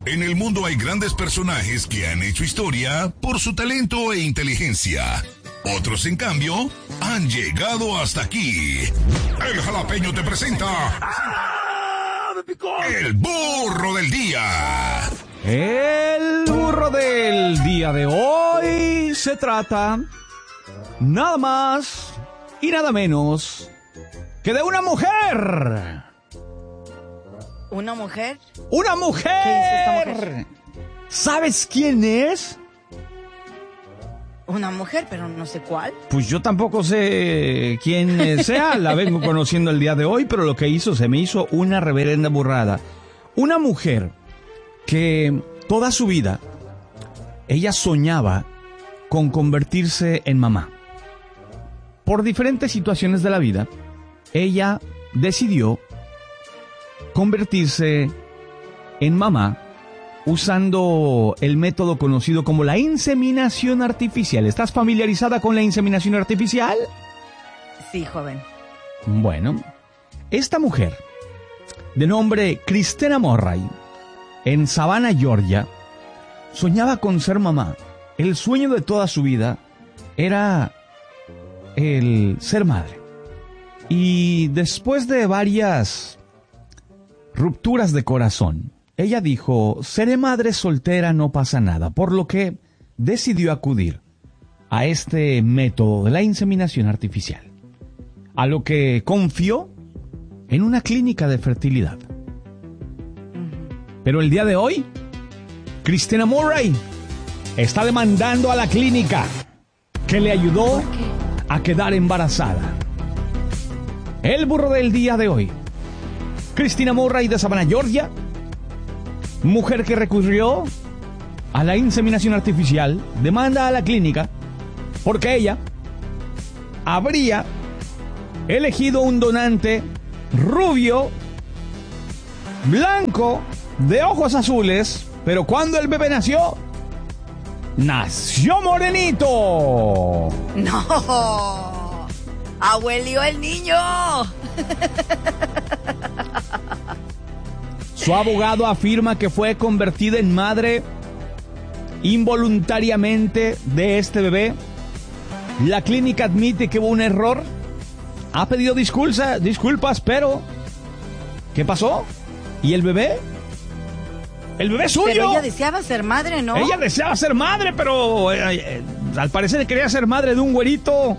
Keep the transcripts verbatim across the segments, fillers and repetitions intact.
En el mundo hay grandes personajes que han hecho historia por su talento e inteligencia. Otros, en cambio, han llegado hasta aquí. El Jalapeño te presenta... El burro del día. El burro del día de hoy se trata nada más y nada menos que de una mujer. ¿Una mujer? ¡Una mujer! ¿Qué dice esta mujer? ¿Sabes quién es? Una mujer, pero no sé cuál. Pues yo tampoco sé quién sea, la vengo conociendo el día de hoy, pero lo que hizo, se me hizo una reverenda burrada. Una mujer que toda su vida, ella soñaba con convertirse en mamá. Por diferentes situaciones de la vida, ella decidió convertirse en mamá usando el método conocido como la inseminación artificial. ¿Estás familiarizada con la inseminación artificial? Sí, joven. Bueno, esta mujer, de nombre Christina Murray, en Savannah, Georgia, soñaba con ser mamá. El sueño de toda su vida era el ser madre. Y después de varias rupturas de corazón, ella dijo, seré madre soltera, no pasa nada, por lo que decidió acudir a este método de la inseminación artificial, a lo que confió en una clínica de fertilidad. Pero el día de hoy, Christina Murray está demandando a la clínica que le ayudó a quedar embarazada. El burro del día de hoy, Christina Murray de Savannah, Georgia, mujer que recurrió a la inseminación artificial, demanda a la clínica porque ella habría elegido un donante rubio, blanco, de ojos azules, pero cuando el bebé nació, nació morenito. ¡No! ¡Abuelió el niño! Su abogado afirma que fue convertida en madre involuntariamente de este bebé. La clínica admite que hubo un error. Ha pedido disculpas, disculpas, pero ¿qué pasó? ¿Y el bebé? ¡El bebé es suyo! Pero ella deseaba ser madre, ¿no? Ella deseaba ser madre, pero eh, eh, al parecer quería ser madre de un güerito.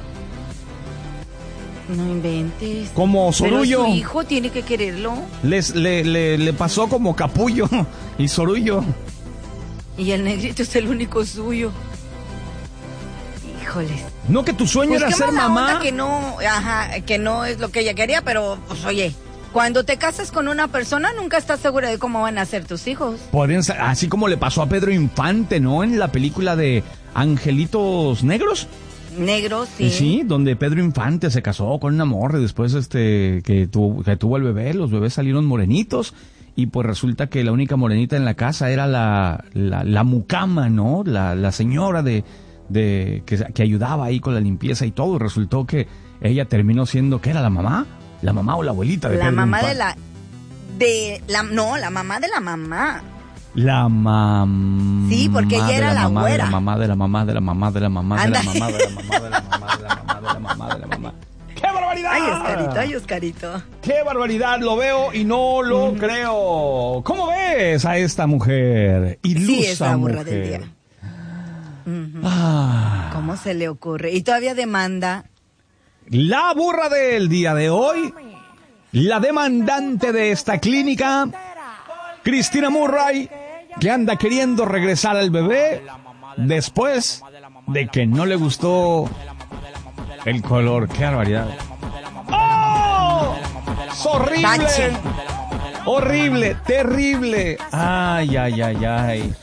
No inventes. Como Sorullo. Pero su hijo tiene que quererlo. Les, le, le, le pasó como Capullo y Sorullo. Y el negrito es el único suyo. Híjoles. No, que tu sueño Pues era qué ser mala mamá. onda que no, ajá, que no es lo que ella quería, pero pues oye, cuando te casas con una persona nunca estás segura de cómo van a ser tus hijos. Podrían ser, así como le pasó a Pedro Infante, ¿no? En la película de Angelitos Negros. Negros, sí. Sí, donde Pedro Infante se casó con una morra y después este, que, tuvo, que tuvo el bebé, los bebés salieron morenitos y pues resulta que la única morenita en la casa era la, la, la mucama, ¿no? La, la señora de, de que, que ayudaba ahí con la limpieza y todo. Resultó que ella terminó siendo, ¿qué era la mamá? La mamá o la abuelita de La Pedro mamá Infante. de la, de la, no, la mamá de la mamá. La mamá. Sí, porque ella era la mamá, de güera. la mamá, de la mamá, de la mamá, de la mamá, de la Anda. mamá, de la mamá, de la mamá, de la mamá, de la mamá, de la mamá. ¡Qué barbaridad! Ay, Oscarito, ay, Oscarito. ¡Qué barbaridad! Lo veo y no lo mm. creo. ¿Cómo ves a esta mujer? Ilusa sí, es la burra mujer. del día. Uh-huh. Ah. ¿Cómo se le ocurre? Y todavía demanda. La burra del día de hoy, la demandante de esta clínica, Christina Murray, que anda queriendo regresar al bebé después de que no le gustó el color. ¡Qué barbaridad! ¡Oh! ¡Es horrible! Bache. ¡Horrible! ¡Terrible! ¡Ay, ay, ay, ay!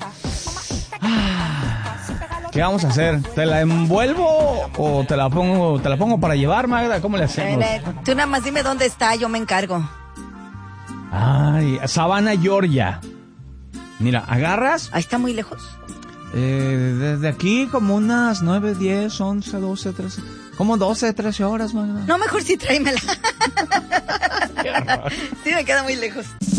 ¿Qué vamos a hacer? ¿Te la envuelvo o te la pongo, te la pongo para llevar, Magda? ¿Cómo le hacemos? Eh, tú nada más dime dónde está, yo me encargo. Ay, Savannah, Georgia. Mira, agarras. Ahí está muy lejos. Eh, desde aquí como unas nueve, diez, once, doce, trece. Como doce, trece horas, Magda. No, mejor sí tráemela. Sí, me queda muy lejos.